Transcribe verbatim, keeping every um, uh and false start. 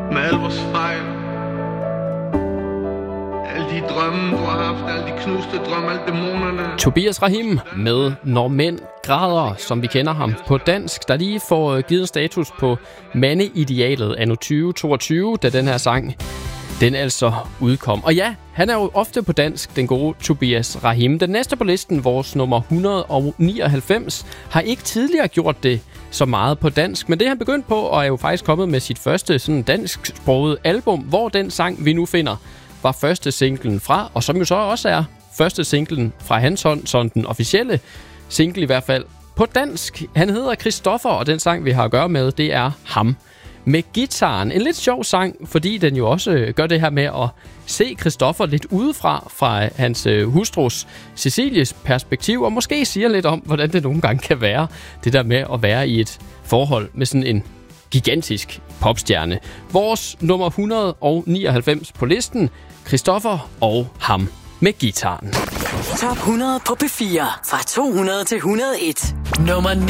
med al vores fejl. Alle de drømme, du har haft, alle de knuste drømme, alle dæmonerne. Tobias Rahim med Når mænd græder, som vi kender ham på dansk, der lige får givet status på mandeidealet anno tyve toogtyve, da den her sang, den altså udkom. Og ja, han er jo ofte på dansk, den gode Tobias Rahim. Den næste på listen, vores nummer et hundrede og nioghalvfems, har ikke tidligere gjort det så meget på dansk, men det er han begyndt på, og er jo faktisk kommet med sit første sådan dansksproget album, hvor den sang, vi nu finder, var første singlen fra, og som jo så også er første singlen fra hans hånd, sådan den officielle single i hvert fald, på dansk. Han hedder Christoffer, og den sang, vi har at gøre med, det er Ham med guitaren. En lidt sjov sang, fordi den jo også gør det her med at se Christoffer lidt udefra, fra hans hustrus Cecilies perspektiv, og måske siger lidt om, hvordan det nogle gange kan være, det der med at være i et forhold med sådan en gigantisk popstjerne. Vores nummer et hundrede og nioghalvfems på listen, Christoffer og Ham med guitaren. Top hundrede på P fire, fra to hundrede til et hundrede og en. Nummer